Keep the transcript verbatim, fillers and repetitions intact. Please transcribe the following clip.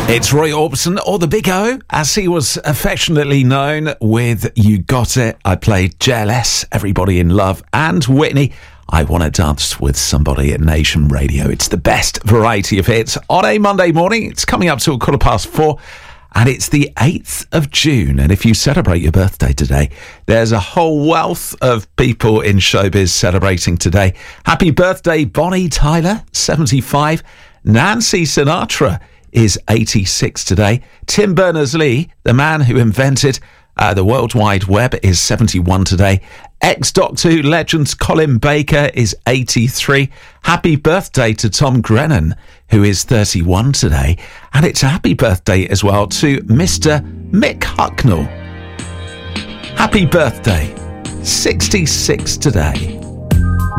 It's Roy Orbison, or the Big O, as he was affectionately known, with You Got It. I played J L S, Everybody in Love, and Whitney, I Want to Dance with Somebody at Nation Radio. It's the best variety of hits on a Monday morning. It's coming up to a quarter past four, and it's the eighth of June. And if you celebrate your birthday today, there's a whole wealth of people in showbiz celebrating today. Happy birthday, Bonnie Tyler, seventy-five. Nancy Sinatra is eighty-six today. Tim Berners-Lee, the man who invented uh, the World Wide Web, is seventy-one today. Ex-Doctor Who legend Colin Baker is eighty-three. Happy birthday to Tom Grennan, who is thirty-one today. And it's a happy birthday as well to Mister Mick Hucknall. Happy birthday, sixty-six today.